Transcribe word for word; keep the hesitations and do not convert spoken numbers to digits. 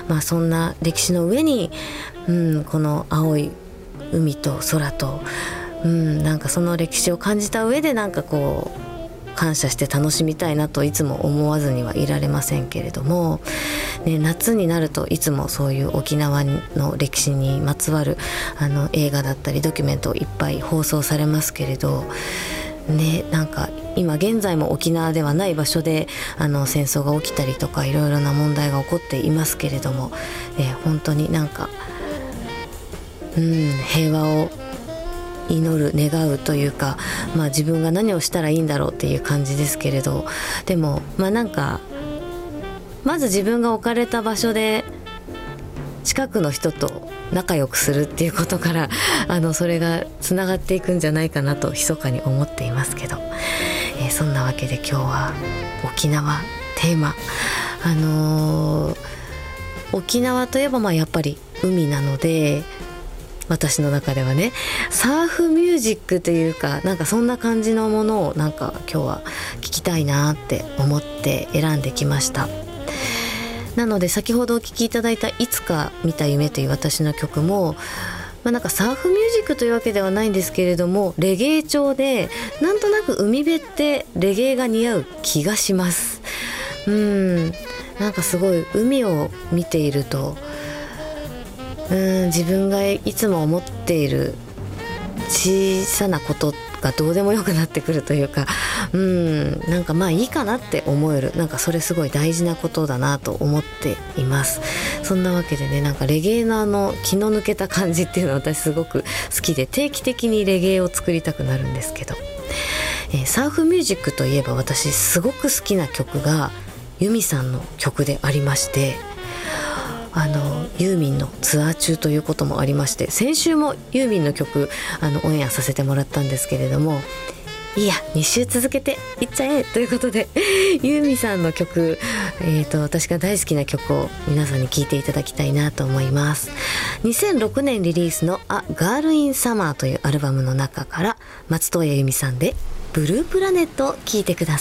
まあ、そんな歴史の上に、うん、この青い海と空と、うん、なんかその歴史を感じた上でなんかこう感謝して楽しみたいなといつも思わずにはいられませんけれども、ね、夏になるといつもそういう沖縄の歴史にまつわるあの映画だったりドキュメントいっぱい放送されますけれど、ね、なんか今現在も沖縄ではない場所であの戦争が起きたりとかいろいろな問題が起こっていますけれども、ね、本当になんか、うん、平和を祈る願うというか、まあ、自分が何をしたらいいんだろうっていう感じですけれど、でもまあなんかまず自分が置かれた場所で近くの人と仲良くするっていうことからあのそれがつながっていくんじゃないかなと密かに思っていますけど、えー、そんなわけで今日は沖縄テーマ、あのー、沖縄といえばまあやっぱり海なので、私の中ではねサーフミュージックというかなんかそんな感じのものをなんか今日は聞きたいなって思って選んできました。なので先ほどお聴きいただいたいつか見た夢という私の曲も、まあ、なんかサーフミュージックというわけではないんですけれどもレゲエ調でなんとなく海辺ってレゲエが似合う気がします。うん、なんかすごい海を見ているとうん自分がいつも思っている小さなことがどうでもよくなってくるというか、うんなんかまあいいかなって思える、なんかそれすごい大事なことだなと思っています。そんなわけでね、なんかレゲエのあの気の抜けた感じっていうのは私すごく好きで定期的にレゲエを作りたくなるんですけど、えー、サーフミュージックといえば私すごく好きな曲がユミさんの曲でありまして、あのユーミンのツアー中ということもありまして、先週もユーミンの曲あのオンエアさせてもらったんですけれども、いやに週続けていっちゃえということでユーミンさんの曲、えーと、私が大好きな曲を皆さんに聴いていただきたいなと思います。にせんろくねんリリースのA Girl in Summerというアルバムの中から松任谷由実さんでブループラネットを聴いてください。